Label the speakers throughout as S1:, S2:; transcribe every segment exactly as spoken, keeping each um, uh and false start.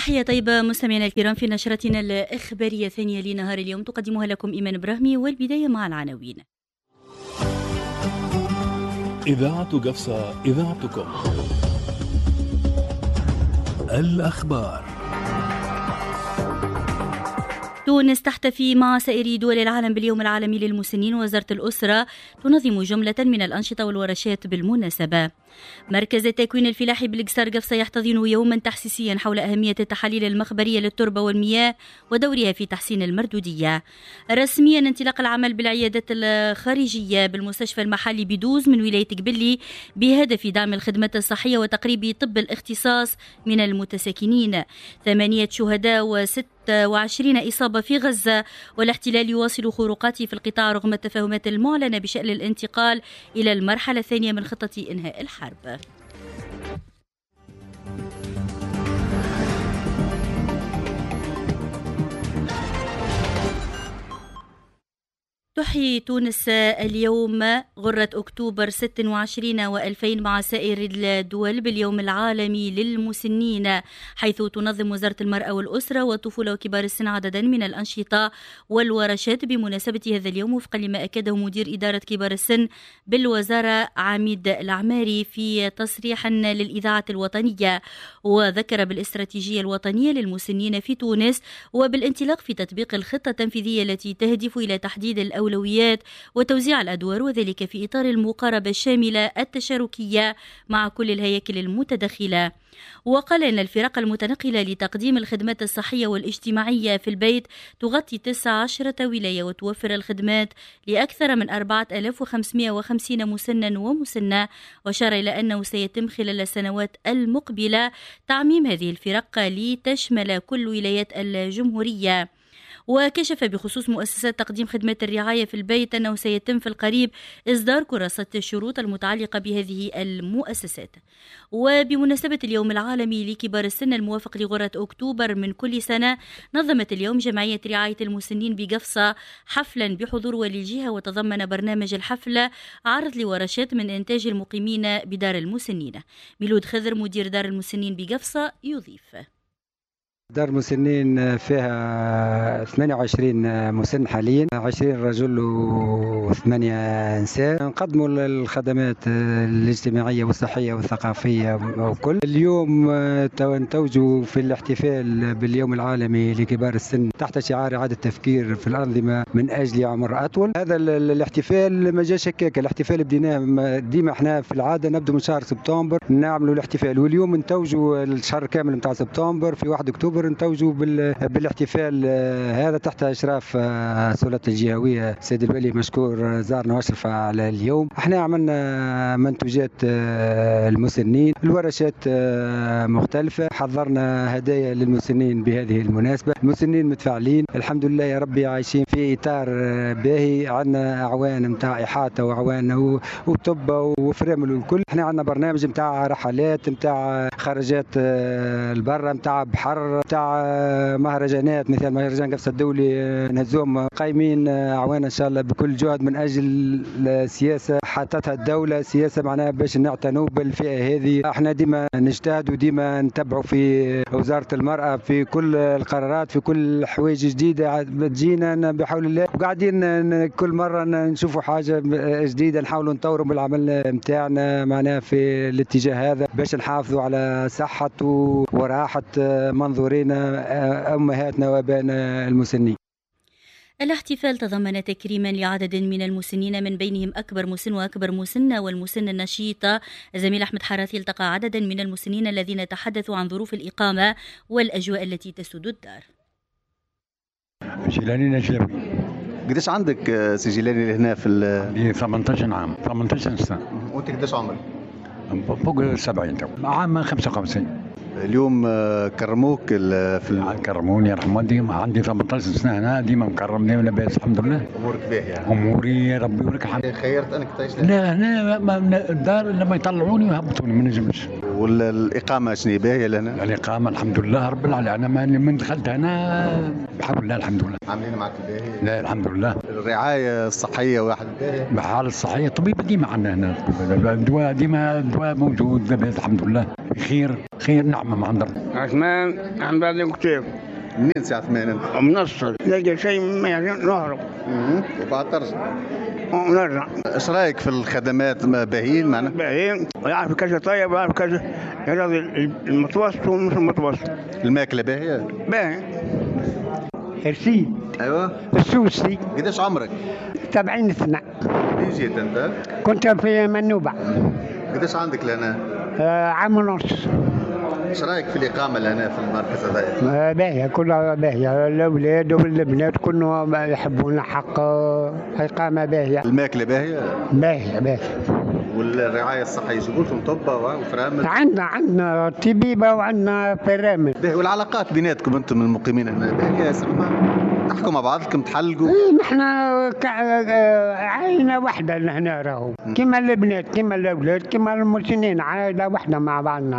S1: تحية طيبة مستمعينا الكرام في نشرتنا الإخبارية الثانية لنهار اليوم، تقدمها لكم إيمان براهمي، والبداية مع العناوين.
S2: إذاعة قفصة، إذاعتكم. الأخبار.
S1: تونس تحتفي مع سائر دول العالم باليوم العالمي للمسنين، ووزارة الأسرة تنظم جملة من الأنشطة والورشات بالمناسبة. مركز التكوين الفلاحي بالقصار قفصة يحتضن يوما تحسيسيا حول أهمية التحاليل المخبرية للتربة والمياه ودورها في تحسين المردودية. رسميا انطلاق العمل بالعيادات الخارجية بالمستشفى المحلي بدوز من ولاية قبلي بهدف دعم الخدمات الصحية وتقريب طب الاختصاص من المتساكنين. ثمانية شهداء وست وعشرين إصابة في غزة، والاحتلال يواصل خروقاته في القطاع رغم التفاهمات المعلنة بشأن الانتقال إلى المرحلة الثانية من خطة إنهاء الحرب. تحيي تونس اليوم غرة أكتوبر ستة وعشرين وألفين مع سائر الدول باليوم العالمي للمسنين، حيث تنظم وزارة المرأة والأسرة والطفولة وكبار السن عددا من الأنشطة والورشات بمناسبة هذا اليوم، وفقا لما أكده مدير إدارة كبار السن بالوزارة عميد العماري في تصريح للإذاعة الوطنية. وذكر بالاستراتيجية الوطنية للمسنين في تونس وبالانطلاق في تطبيق الخطة التنفيذية التي تهدف إلى تحديد الأولويات الأولويات وتوزيع الأدوار، وذلك في إطار المقاربة الشاملة التشاركية مع كل الهياكل المتدخلة. وقال إن الفرق المتنقلة لتقديم الخدمات الصحية والاجتماعية في البيت تغطي تسعة عشر ولاية وتوفر الخدمات لأكثر من أربعة آلاف وخمسمائة وخمسين مسنا ومسنة، وأشار إلى أنه سيتم خلال السنوات المقبلة تعميم هذه الفرق لتشمل كل ولايات الجمهورية. وكشف بخصوص مؤسسات تقديم خدمات الرعاية في البيت أنه سيتم في القريب إصدار كراسة الشروط المتعلقة بهذه المؤسسات. وبمناسبة اليوم العالمي لكبار السن الموافق لغرة أكتوبر من كل سنة، نظمت اليوم جمعية رعاية المسنين بقفصة حفلا بحضور ولي الجهة، وتضمن برنامج الحفلة عرض لورشات من إنتاج المقيمين بدار المسنين. ميلود خضر مدير دار المسنين بقفصة يضيف:
S3: دار مسنين فيها ثمانية وعشرين مسن حاليا، عشرين رجل وثمانية نساء. نقدموا الخدمات الاجتماعية والصحية والثقافية وكل. اليوم نتوجوا في الاحتفال باليوم العالمي لكبار السن تحت شعار إعادة التفكير في الأنظمة من أجل عمر أطول. هذا الاحتفال ما جاش هكاك، الاحتفال بديناه ديما احنا في العادة نبدو من شهر سبتمبر نعملوا الاحتفال، واليوم نتوجوا الشهر كامل نتاع سبتمبر في واحد أكتوبر نتوجوا بالاحتفال هذا تحت إشراف السلطة الجهوية. سيد الولي مشكور زارنا واشرف على اليوم. احنا عملنا منتوجات المسنين، الورشات مختلفة، حضرنا هدايا للمسنين بهذه المناسبة. المسنين متفاعلين الحمد لله يا ربي، عايشين في إطار باهي، عندنا أعوان متاع إحاطة وأعوان وطب وفرامل والكل. احنا عندنا برنامج متاع رحلات، متاع خرجات البرة، متاع بحر، تاع مهرجانات مثل مهرجان قفصة الدولي نهزوم. قايمين اعوان ان شاء الله بكل جهد من اجل السياسه حطتها الدوله، سياسه معناها باش نعتنوا بالفئه هذه. احنا ديما نجتهد وديما نتبعوا في وزاره المراه في كل القرارات، في كل حوايج جديده تجينا بحول الله، وقاعدين كل مره نشوفوا حاجه جديده نحاولوا نطوروا بالعمل نتاعنا معناها في الاتجاه هذا باش نحافظوا على صحه وراحه منظورينا أمهاتنا وأبائنا المسنين.
S1: الاحتفال تضمن تكريما لعدد من المسنين من بينهم أكبر مسن وأكبر مسنة والمسن النشيطة. الزميل أحمد حراتي التقى عددا من المسنين الذين تحدثوا عن ظروف الإقامة والأجواء التي تسود الدار.
S4: جيلاني نجلبي.
S5: قديش عندك سي جيلاني هنا في ال
S4: ثمانية عشر عام، ثمانية عشر سنة.
S5: وأنت قديش عمرك؟
S4: فوق سبعين تو. عام خمسة وخمسين.
S5: اليوم كرموك في
S4: كرموني يرحم والديهم. عندي ثمانية عشر سنه هنا، ديما مكرم ديما لاباس الحمد لله.
S5: امورك باهيه؟
S4: اموري يا ربي ولك الحمد.
S5: خيرت انك تعيش
S4: لا هنا الدار لما يطلعوني ويهبطوني ما نجمش.
S5: والاقامه شنو باهيه لهنا؟
S4: الاقامه الحمد لله رب العالمين. انا من دخلت هنا بحول الله الحمد لله.
S5: عاملين معك باهيه؟
S4: لا الحمد لله.
S5: الرعايه الصحيه واحد باهيه؟
S4: بحال الصحيه طبيب ديما عندنا هنا، الدواء ديما الدواء موجود لاباس الحمد لله. خير خير نعمة مع ربي.
S6: عثمان عن بعد كتير.
S5: منين سي عثمان انت؟
S6: من الصل نلقى شيء ما يعني نهرب
S5: وبعد ترجع
S6: ونرجع.
S5: ايش رايك في الخدمات باهيين معنا؟
S6: باهيين يعرف كذا طيب يعرف كذا يراضي المتوسط ومش المتوسط.
S5: الماكله باهيه؟
S6: باهي. رشيد.
S5: ايوه
S6: السوسي.
S5: قديش عمرك؟
S6: سبعين سنة.
S5: منين جيت انت؟
S6: كنت في منوبة.
S5: قديش عندك لهنا؟
S6: آه عام ونص.
S5: ايش رايك في الاقامه لهنا في المركز هذا؟
S6: آه باهية كلها باهية، الاولاد والبنات كلهم يحبون حق اقامة باهية.
S5: الماكله باهيه؟
S6: باهية باهية.
S5: والرعايه الصحيه يجيبوا لكم طبه وفرامل؟
S6: عندنا عندنا طبيبة وعندنا فرامل.
S5: والعلاقات بيناتكم انتم المقيمين هنا باهية؟ تحكوا مع بعضكم تحلقوا؟
S6: ايه نحن عائلة واحدة هنا راهو، كما البنات كما الاولاد كما المسنين، عائلة واحدة مع بعضنا.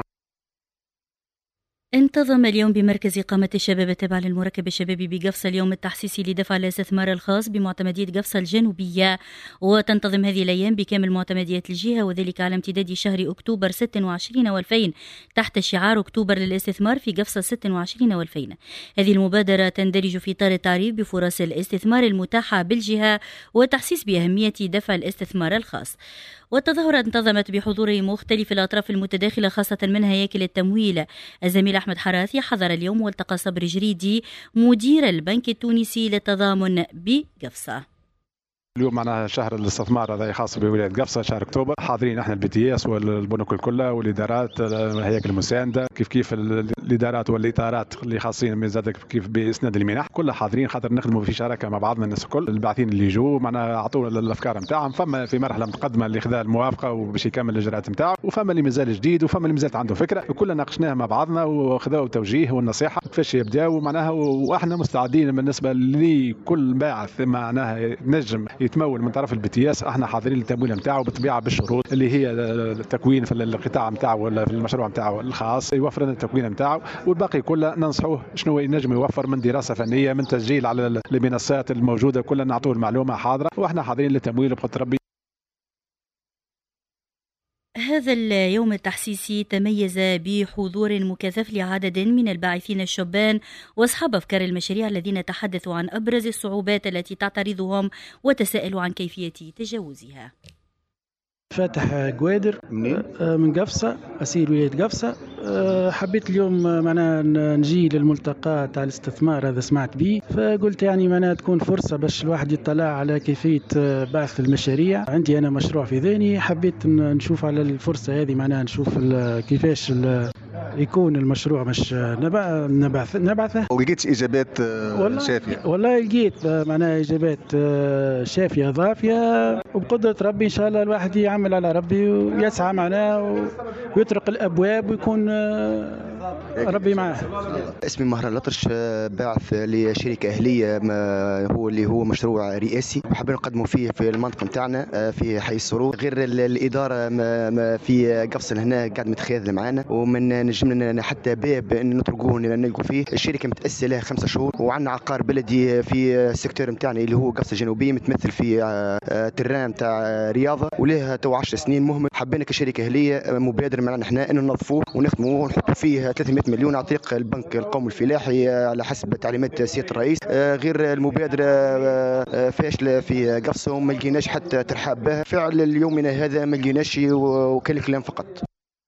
S1: انتظم اليوم بمركز إقامة الشباب التابع للمركب الشبابي بقفصة اليوم التحسيسي لدفع الاستثمار الخاص بمعتمدية قفصة الجنوبية، وتنتظم هذه الأيام بكامل معتمديات الجهة، وذلك على امتداد شهر أكتوبر ستة وعشرين والفين تحت شعار أكتوبر للاستثمار في قفصة ستة وعشرين والفين. هذه المبادرة تندرج في إطار التعريف بفرص الاستثمار المتاحة بالجهة وتحسيس بأهمية دفع الاستثمار الخاص. والتظاهرة انتظمت بحضور مختلف الأطراف المتداخلة خاصة من هياكل التمويل. الزميل أحمد حراثي حضر اليوم والتقى صبري جريدي مدير البنك التونسي للتضامن بقفصة.
S7: اليوم معنا شهر الاستثمار هذا خاص بولاية قفصة، شهر اكتوبر. حاضرين احنا البي تي اس والبنوك الكلها والادارات الهياكل المسانده، كيف كيف الادارات والاطارات اللي خاصين من زاد كيف باسناد المنح، كلها حاضرين خاطر نخدموا في شراكه مع بعضنا الناس الكل. الباعثين اللي جو معنا اعطونا الافكار نتاعهم، فما في مرحله متقدمه اللي خذا الموافقه وباش يكمل الاجراءات نتاعه، وفما اللي مازال جديد وفما اللي مازال عنده فكره، وكلنا ناقشناها مع بعضنا وخذاو التوجيه والنصيحه كيفاش يبداو معناها. واحنا مستعدين بالنسبه لكل باعث معناها نجم يتمول من طرف البي تي اس، احنا حاضرين للتمويل نتاعو بالطبيعه بالشروط اللي هي التكوين في القطاع نتاعو ولا في المشروع نتاعو الخاص، يوفر لنا التكوين نتاعو، والباقي كله ننصحوه شنو ينجم يوفر من دراسه فنيه من تسجيل على المنصات الموجوده، كلنا نعطوه المعلومه حاضره، واحنا حاضرين للتمويل بقدر ربي.
S1: هذا اليوم التحسيسي تميز بحضور مكثف لعدد من الباعثين الشبان واصحاب افكار المشاريع الذين تحدثوا عن ابرز الصعوبات التي تعترضهم وتساءلوا عن كيفيه تجاوزها.
S8: فاتح قوادر من قفصة، أسير ولاية قفصة. حبيت اليوم معناها نجي للملتقى تاع الاستثمار هذا، سمعت به فقلت يعني معناها تكون فرصة باش الواحد يطلع على كيفية بعث المشاريع. عندي أنا مشروع في ذهني، حبيت نشوف على الفرصة هذه معناها نشوف كيفاش يكون المشروع مش نبعث نبعثه.
S5: ولقيت إجابات شافية؟
S8: والله لقيت معناها إجابات شافية ضافية، وبقدرة ربي إن شاء الله الواحد يعمل على ربي ويسعى معنا ويطرق الأبواب ويكون ربي معاه.
S9: اسمي مهران الأطرش، باعث لشركة أهلية هو اللي هو مشروع رئاسي وحابين نقدموا فيه في المنطقة نتاعنا في حي السرور. غير الإدارة في قفصة هنا قاعد متخاذل معنا، ومن نجم لنا حتى باب ان نطرقوه نلقوا فيه. الشركة متأسسة لها خمسة شهور، وعندنا عقار بلدي في السيكتور نتاعنا اللي هو قفصة الجنوبية متمثل في تران تاع رياضة ولها تو عشر سنين مهمل. حبينا كشركة أهلية مبادر معنا احنا انه ننظفوه ونخدموه ونحطوا فيه ثلاثمائة مليون عن طريق البنك القومي الفلاحي على حسب تعليمات سيادة الرئيس. غير المبادرة فاشلة في قفصة وما لقيناش حتى ترحاب بها. فعل اليومنا هذا ما لقيناش وكل كلام فقط.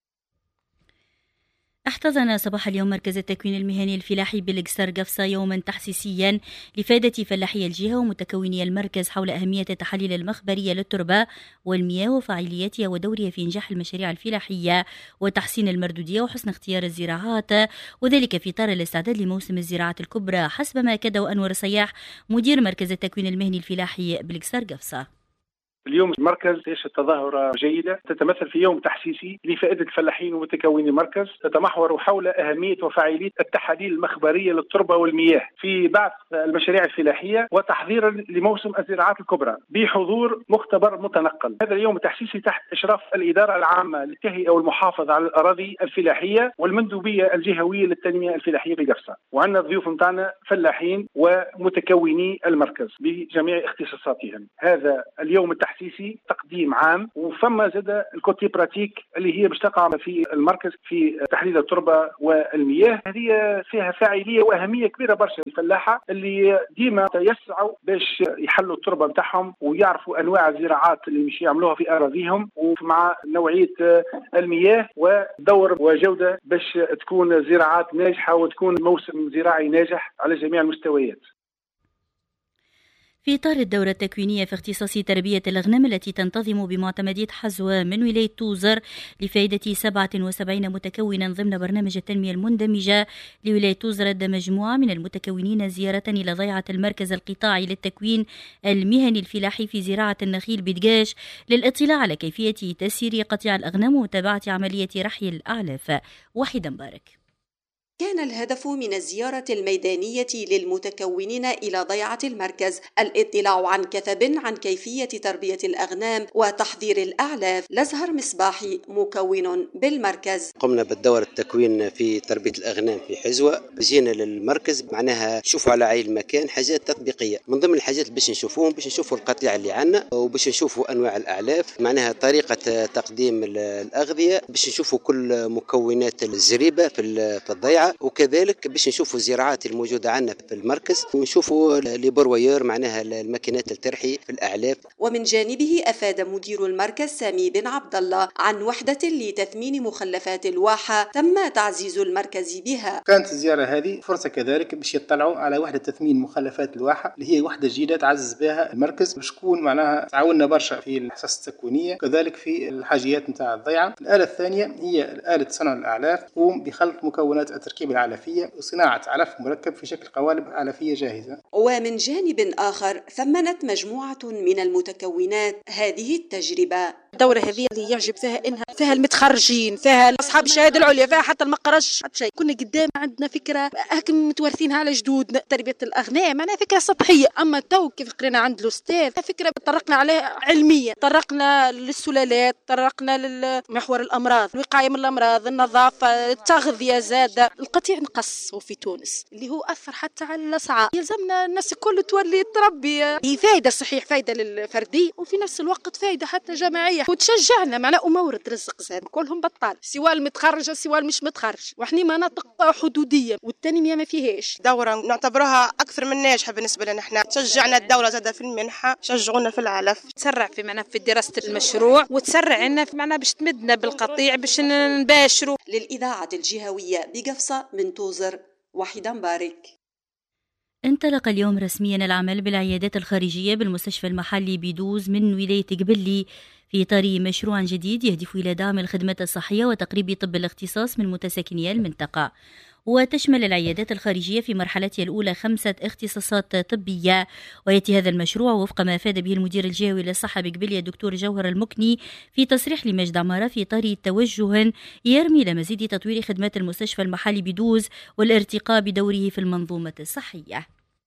S1: احتضن صباح اليوم مركز التكوين المهني الفلاحي بالقصر قفصة يوما تحسيسيا لفادة فلاحي الجهة ومتكوني المركز حول أهمية التحاليل المخبرية للتربة والمياه وفاعليتها ودورها في إنجاح المشاريع الفلاحية وتحسين المردودية وحسن اختيار الزراعات، وذلك في إطار الاستعداد لموسم الزراعة الكبرى، حسب ما أكد أنور صياح مدير مركز التكوين المهني الفلاحي بالقصر قفصة.
S10: اليوم المركز يشهد تظاهرة جيدة تتمثل في يوم تحسيسي لفائدة الفلاحين ومتكوني المركز، تتمحور حول أهمية وفاعلية التحاليل المخبرية للتربة والمياه في بعث المشاريع الفلاحية وتحضيرا لموسم الزراعات الكبرى بحضور مختبر متنقل. هذا اليوم التحسيسي تحت إشراف الإدارة العامة للتهيئة والمحافظة على الأراضي الفلاحية والمندوبية الجهوية للتنمية الفلاحية في قفصة، وعندنا ضيوف متاعنا فلاحين ومتكوني المركز بجميع اختصاصاتهم. هذا اليوم التحسيسي تحسيسي تقديم عام، وفما زاد الكوتي براتيك اللي هي باش تقع في المركز في تحليل التربه والمياه. هذه فيها فاعليه واهميه كبيره برشا للفلاحه اللي ديما يسعوا باش يحلوا التربه نتاعهم ويعرفوا انواع الزراعات اللي مش يعملوها في اراضيهم، ومع نوعيه المياه ودور وجوده باش تكون زراعات ناجحه وتكون موسم زراعي ناجح على جميع المستويات.
S1: في إطار الدورة التكوينية في اختصاص تربية الأغنام التي تنتظم بمعتمدية حزوة من ولاية توزر لفائدة سبعة وسبعين متكونا ضمن برنامج التنمية المندمجة لولاية توزر، أدى مجموعة من المتكونين زيارة إلى ضيعة المركز القطاعي للتكوين المهني الفلاحي في زراعة النخيل بدقاش للاطلاع على كيفية تسيير قطيع الأغنام ومتابعة عملية رحي الأعلاف. وحيد مبارك.
S11: كان الهدف من الزيارة الميدانية للمتكونين إلى ضيعة المركز الاطلاع عن كثب عن كيفية تربية الأغنام وتحضير الأعلاف. لزهر مصباحي مكون بالمركز.
S12: قمنا بالدورة التكوين في تربية الأغنام في حزوة، جينا للمركز معناها نشوفوا على عين المكان حاجات تطبيقية. من ضمن الحاجات اللي باش نشوفوهم باش نشوفوا القطيع اللي عنا، وباش نشوفوا أنواع الأعلاف، معناها طريقة تقديم الأغذية، باش نشوفوا كل مكونات الزريبة في الضيعة، وكذلك باش نشوفوا الزراعات الموجودة عندنا في المركز، ونشوفوا لي برويور معناها الماكينات الترحي في الأعلاف.
S11: ومن جانبه أفاد مدير المركز سامي بن عبد الله عن وحدة لتثمين مخلفات الواحة تم تعزيز المركز بها.
S13: كانت الزيارة هذه فرصة كذلك باش يطلعوا على وحدة تثمين مخلفات الواحة اللي هي وحدة جديدة تعزز بها المركز، باش تكون معناها تعاوننا برشا في الحصص التكوينية كذلك في الحاجيات نتاع الضيعة. الآلة الثانية هي آلة صنع الأعلاف، تقوم بخلط مكونات التركيب العلفية وصناعة علف مركب في شكل قوالب علفية جاهزة.
S11: ومن جانب آخر ثمنت مجموعة من المتكونات هذه التجربة.
S14: الدورة هذه اللي يعجب فيها إنها فيها المتخرجين، فيها أصحاب الشهادة العليا، فيها حتى المقرش حتى شيء. كنا قدام عندنا فكرة هكم متوارثينها على جدودنا، تربية الأغنام معناها فكرة سطحية، أما تو كيف قرينا عند الأستاذ فكرة طرقنا عليها علميا، طرقنا للسلالات، طرقنا للمحور الأمراض، الوقاية من الأمراض، النظافة، التغذية زادة. القطيع نقص في تونس اللي هو أثر حتى على الأسعار، يلزمنا الناس الكل تولي تربي. هي فايدة صحيح، فايدة للفردي وفي نفس الوقت فايدة حتى جماعية وتشجعنا معناه ومورد رزق زاد. كلهم بطال، سواء المتخرج سواء مش متخرج، وإحنا مناطق حدودية والتنمية ما فيهاش.
S15: دورة نعتبرها أكثر من ناجحة بالنسبة لنا. إحنا تشجعنا الدولة زادة في المنحة، شجعونا في العلف،
S14: تسرع في معناه في دراسة المشروع وتسرع لنا في معناه باش تمدنا بالقطيع باش نباشروا.
S11: للإذاعة الجهوية بقفصة من توزر، وحيدة مبارك.
S1: انطلق اليوم رسميا العمل بالعيادات الخارجية بالمستشفى المحلي بدوز من ولاية قبلي في إطار مشروع جديد يهدف إلى دعم الخدمات الصحية وتقريب طب الاختصاص من متساكني المنطقة. وتشمل العيادات الخارجية في مرحلتها الأولى خمسة اختصاصات طبية. ويأتي هذا المشروع وفق ما أفاد به المدير الجهوي للصحة بقبلية الدكتور جوهر المكني في تصريح لمجد عمارة في إطار توجه يرمي لمزيد تطوير خدمات المستشفى المحلي بدوز والارتقاء بدوره في المنظومة الصحية.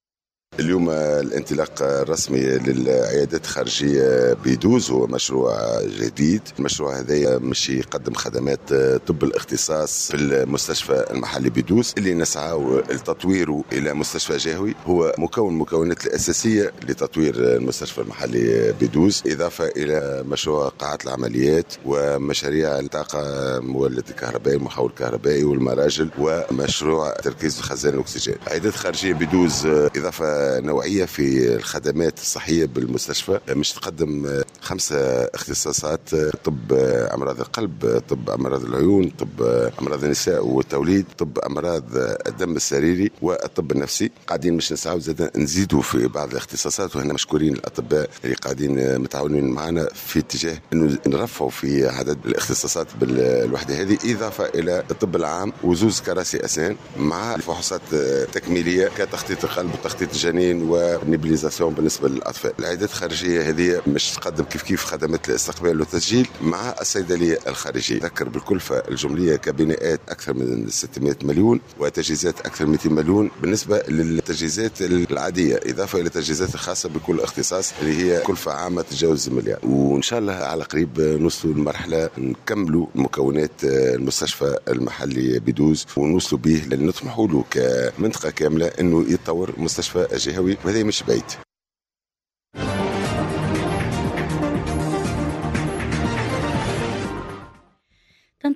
S16: اليوم الانطلاق الرسمي للعيادات الخارجية بدوز هو مشروع جديد. المشروع هذا مش يقدم خدمات طب الاختصاص في المستشفى المحلي بدوز اللي نسعى لتطويره إلى مستشفى جهوي، هو مكون مكونات الأساسية لتطوير المستشفى المحلي بدوز، إضافة إلى مشروع قاعات العمليات ومشاريع الطاقة مولد الكهربائي المحول الكهربائي والمراجل ومشروع تركيز خزان الأكسجين. عيادات خارجية بدوز إضافة نوعية في الخدمات الصحية بالمستشفى، مش تقدم خمسة اختصاصات: طب أمراض القلب، طب أمراض العيون، طب أمراض النساء والتوليد، طب أمراض الدم السريري والطب النفسي. قاعدين مش نسعوا زاد نزيدوا في بعض الاختصاصات، وهنا مشكورين الأطباء اللي قاعدين متعاونين معنا في اتجاه أنه نرفعوا في عدد الاختصاصات بالوحدة هذه، إضافة إلى الطب العام وزوز كراسي أسنان مع الفحوصات التكميلية كتخطيط القلب وتخطيط الجنين ونبليزاسيون بالنسبه للاطفال. العيادات الخارجيه هذه مش تقدم كيف كيف خدمات الاستقبال والتسجيل مع الصيدليه الخارجيه. ذكر بالكلفه الجمليه كبناءات اكثر من ستمائة مليون وتجهيزات اكثر من مئتين مليون بالنسبه للتجهيزات العاديه، اضافه الى التجهيزات الخاصه بكل اختصاص اللي هي كلفه عامه تتجاوز المليار. وان شاء الله على قريب نوصلوا لمرحله نكملوا مكونات المستشفى المحلي بدوز ونوصلوا به لنطمحوا له كمنطقه كامله انه يتطور مستشفى جهوي، وهذا مش بعيد.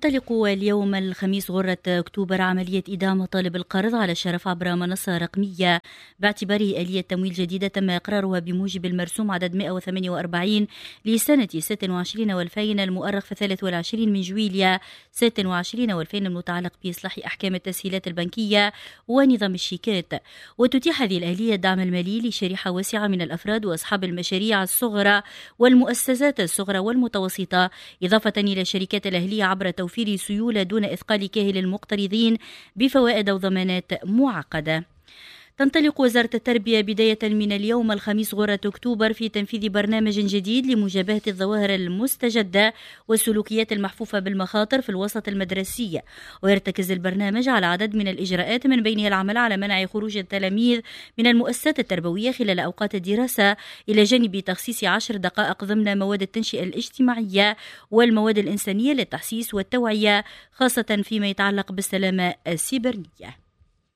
S1: تنطلق اليوم الخميس غرة أكتوبر عملية إيداع مطالب القرض على الشرف عبر منصة رقمية باعتباره آلية تمويل جديدة تم إقرارها بموجب المرسوم عدد مئة وثمانية وأربعين لسنة ستة وعشرين والفين المؤرخ في الثالث والعشرين من جويليا ستة وعشرين والفين المتعلق بإصلاح أحكام التسهيلات البنكية ونظام الشيكات. وتتيح هذه الآلية الدعم المالي لشريحة واسعة من الأفراد وأصحاب المشاريع الصغرى والمؤسسات الصغرى والمتوسطة، إضافة إلى الشركات الأهلية عبر توفير سيولة دون إثقال كاهل المقترضين بفوائد وضمانات معقدة. تنطلق وزارة التربية بداية من اليوم الخميس غرة أكتوبر في تنفيذ برنامج جديد لمجابهة الظواهر المستجدة والسلوكيات المحفوفة بالمخاطر في الوسط المدرسي، ويرتكز البرنامج على عدد من الإجراءات من بينها العمل على منع خروج التلاميذ من المؤسسات التربوية خلال أوقات الدراسة، إلى جانب تخصيص عشر دقائق ضمن مواد التنشئة الاجتماعية والمواد الإنسانية للتحسيس والتوعية، خاصة فيما يتعلق بالسلامة السيبرانية.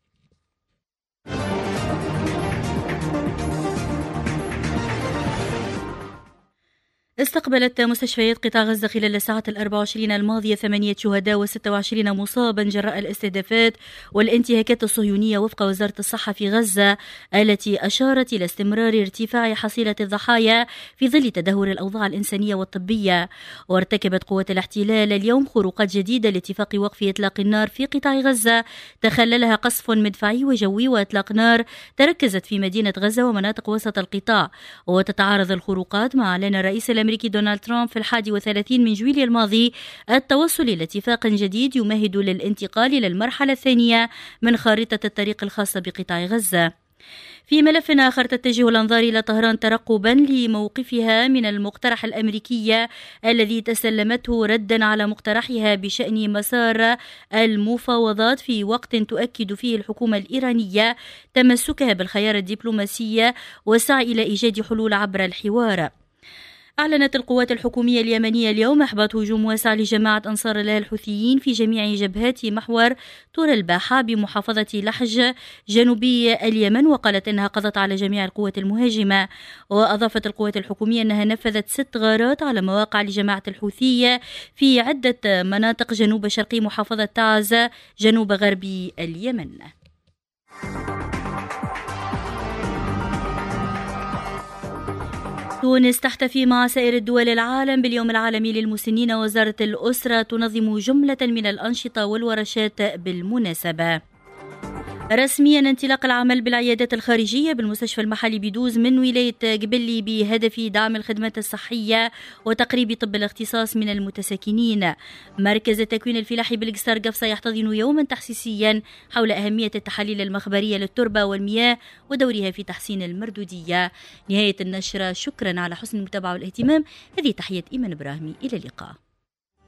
S1: استقبلت مستشفيات قطاع غزة خلال الساعات الأربع وعشرين الماضية ثمانية شهداء وستة وعشرين مصابا جراء الاستهدافات والانتهاكات الصهيونية وفق وزارة الصحة في غزة، التي أشارت إلى استمرار ارتفاع حصيلة الضحايا في ظل تدهور الأوضاع الإنسانية والطبية. وارتكبت قوات الاحتلال اليوم خروقات جديدة لاتفاق وقف إطلاق النار في قطاع غزة تخللها قصف مدفعي وجوي وإطلاق نار تركزت في مدينة غزة ومناطق وسط القطاع. وتتعارض الخروقات مع إعلان الرئيس الأمريكي دونالد ترامب في الحادي وثلاثين من جويليا الماضي التوصل إلى اتفاق جديد يمهد للانتقال إلى المرحلة الثانية من خارطة الطريق الخاصة بقطاع غزة. في ملف آخر، تتجه الأنظار إلى طهران ترقبا لموقفها من المقترح الأمريكي الذي تسلمته ردا على مقترحها بشأن مسار المفاوضات، في وقت تؤكد فيه الحكومة الإيرانية تمسكها بالخيار الدبلوماسي والسعي إلى إيجاد حلول عبر الحوار. أعلنت القوات الحكومية اليمنية اليوم إحباط هجوم واسع لجماعة أنصار الله الحوثيين في جميع جبهات محور طور الباحة بمحافظة لحج جنوبي اليمن، وقالت إنها قضت على جميع القوات المهاجمة. وأضافت القوات الحكومية أنها نفذت ست غارات على مواقع لجماعة الحوثية في عدة مناطق جنوب شرقي محافظة تعز جنوب غربي اليمن. تونس تحتفي مع سائر الدول العالم باليوم العالمي للمسنين، وزارة الأسرة تنظم جملة من الأنشطة والورشات بالمناسبة. رسميا انطلاق العمل بالعيادات الخارجية بالمستشفى المحلي بدوز من ولاية قبلي بهدف دعم الخدمات الصحية وتقريب طب الاختصاص من المتساكنين. مركز التكوين الفلاحي بالقصر قفصة يحتضن يوما تحسيسيا حول أهمية التحاليل المخبرية للتربة والمياه ودورها في تحسين المردودية. نهاية النشرة، شكرا على حسن المتابعة والاهتمام. هذه تحية إيمان إبراهيمي، إلى اللقاء.